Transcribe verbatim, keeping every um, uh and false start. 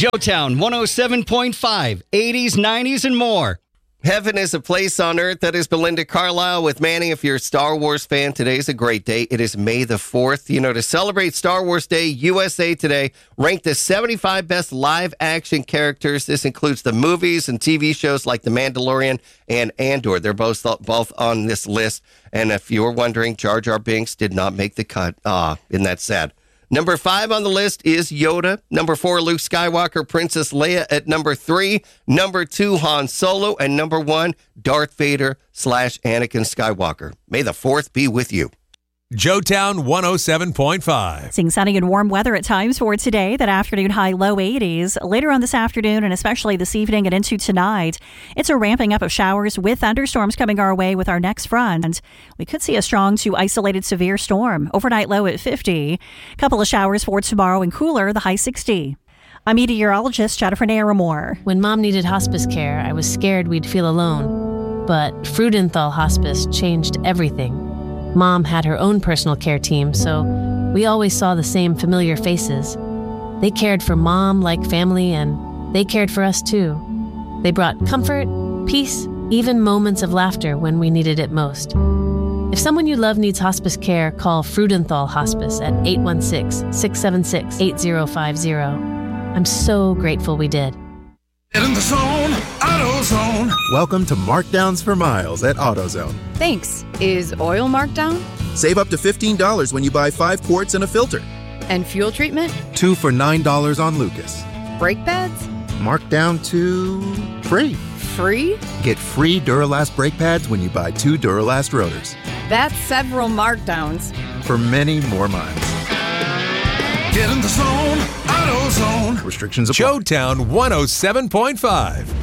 Joetown one oh seven point five, eighties, nineties, and more. Heaven is a place on earth. That is Belinda Carlisle with Manny. If you're a Star Wars fan, today's a great day. It is May the fourth. You know, to celebrate Star Wars Day, U S A Today ranked the seventy-five best live-action characters. This includes the movies and T V shows like The Mandalorian and Andor. They're both both on this list. And if you're wondering, Jar Jar Binks did not make the cut. Ah, isn't that sad? Number five on the list is Yoda. Number four, Luke Skywalker, Princess Leia at number three. Number two, Han Solo. And number one, Darth Vader slash Anakin Skywalker. May the fourth be with you. Joetown one oh seven point five. Seeing sunny and warm weather at times for today. That afternoon high low eighties. Later on this afternoon and especially this evening and into tonight, it's a ramping up of showers with thunderstorms coming our way with our next front. We could see a strong to isolated severe storm. Overnight low at fifty. Couple of showers for tomorrow and cooler, the high sixty. I'm meteorologist Jennifer Naramore. When Mom needed hospice care, I was scared we'd feel alone. But Freudenthal Hospice changed everything. Mom had her own personal care team, so we always saw the same familiar faces. They cared for Mom like family, and they cared for us too. They brought comfort, peace, even moments of laughter when we needed it most. If someone you love needs hospice care, call Freudenthal Hospice at eight one six, six seven six, eight zero five zero. I'm so grateful we did. Get in the zone, AutoZone. Welcome to Markdowns for Miles at AutoZone. Thanks. Is oil marked down? Save up to fifteen dollars when you buy five quarts and a filter. And fuel treatment? Two for nine dollars on Lucas. Brake pads? Marked down to free. Free? Get free Duralast brake pads when you buy two Duralast rotors. That's several markdowns. For many more miles. Get in the zone, AutoZone. Restrictions apply. Joetown one oh seven point five.